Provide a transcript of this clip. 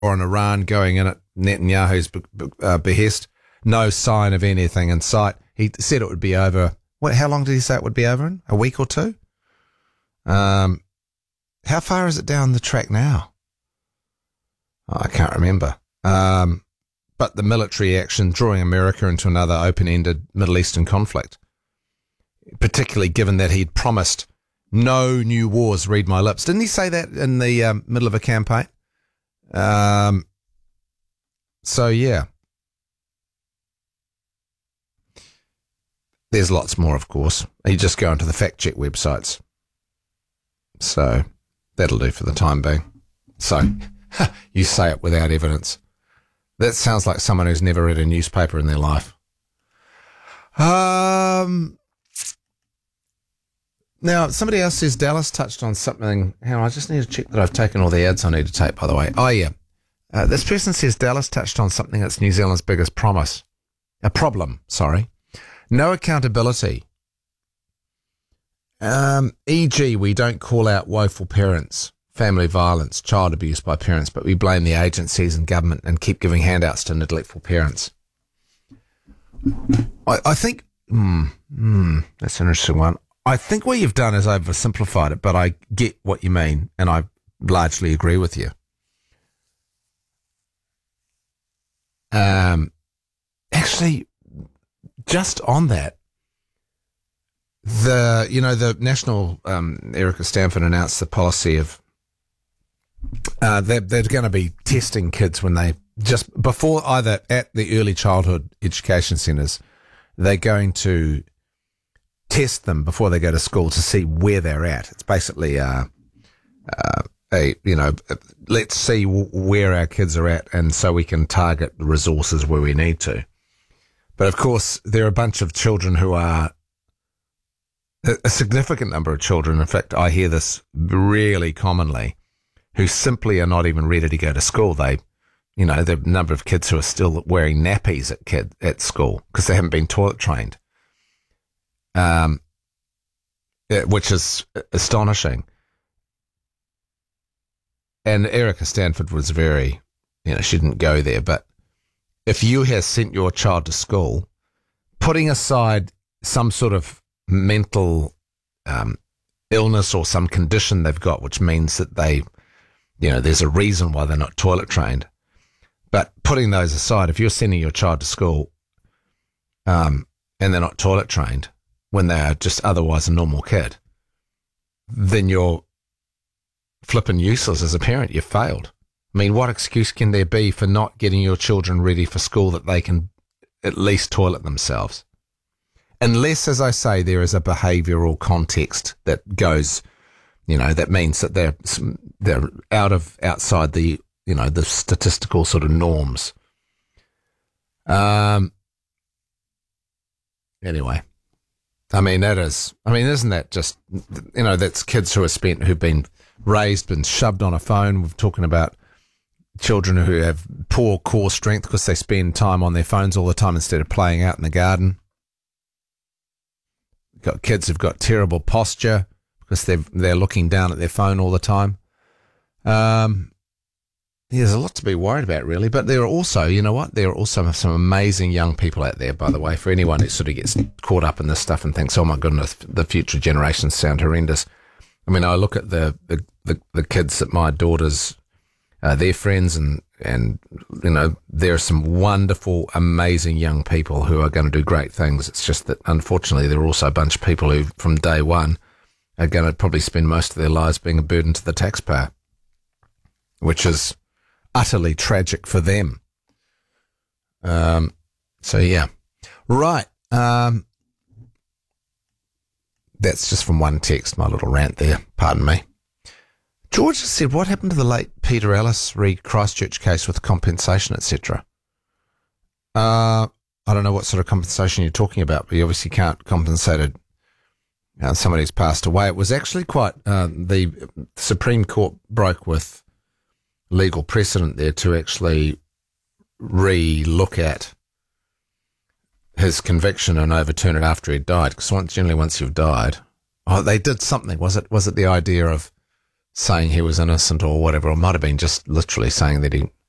or an Iran going in at Netanyahu's behest. No sign of anything in sight. He said it would be over. How long did he say it would be over in? A week or two? How far is it down the track now? I can't remember. But the military action drawing America into another open-ended Middle Eastern conflict, particularly given that he'd promised no new wars, read my lips. Didn't he say that in the middle of a campaign? So, yeah. There's lots more, of course. You just go onto the fact-check websites. So, that'll do for the time being. So, you say it without evidence. That sounds like someone who's never read a newspaper in their life. Now, somebody else says Dallas touched on something. Hang on, I just need to check that I've taken all the ads I need to take, by the way. Oh, yeah. This person says Dallas touched on something that's New Zealand's biggest problem. No accountability. E.g., we don't call out woeful parents, family violence, child abuse by parents, but we blame the agencies and government and keep giving handouts to neglectful parents. I think, that's an interesting one. I think what you've done is oversimplified it, but I get what you mean, and I largely agree with you. Actually, just on that, the National, Erica Stanford announced the policy of they're going to be testing kids when they just before either at the early childhood education centres, they're going to test them before they go to school to see where they're at. It's basically let's see where our kids are at, and so we can target the resources where we need to. But of course, there are a bunch of children who are a significant number of children. In fact, I hear this really commonly, who simply are not even ready to go to school. The number of kids who are still wearing nappies at school because they haven't been toilet trained, which is astonishing. And Erica Stanford was very, she didn't go there, but if you have sent your child to school, putting aside some sort of mental illness or some condition they've got, which means that they, there's a reason why they're not toilet trained. But putting those aside, if you're sending your child to school and they're not toilet trained when they are just otherwise a normal kid, then you're flipping useless as a parent. You've failed. I mean, what excuse can there be for not getting your children ready for school that they can at least toilet themselves? Unless, as I say, there is a behavioural context that goes, that means that they're outside the, the statistical sort of norms. Anyway, isn't that just, that's kids who've been raised and shoved on a phone. We're talking about children who have poor core strength because they spend time on their phones all the time instead of playing out in the garden. Got kids who've got terrible posture because they're looking down at their phone all the time. There's a lot to be worried about, really. But there are also, there are also some amazing young people out there, by the way, for anyone who sort of gets caught up in this stuff and thinks, oh my goodness, the future generations sound horrendous. I mean, I look at the kids that my daughters, their friends, and there are some wonderful, amazing young people who are going to do great things. It's just that, unfortunately, there are also a bunch of people who, from day one, are going to probably spend most of their lives being a burden to the taxpayer, which is utterly tragic for them. So, yeah. Right. That's just from one text, my little rant there. Pardon me. George said, what happened to the late Peter Ellis re Christchurch case with compensation, etc.? I don't know what sort of compensation you're talking about, but you obviously can't compensate somebody who's passed away. It was actually quite, the Supreme Court broke with legal precedent there to actually re-look at his conviction and overturn it after he'd died. Because generally once you've died, they did something. Was it the idea of saying he was innocent or whatever? Or it might have been just literally saying that he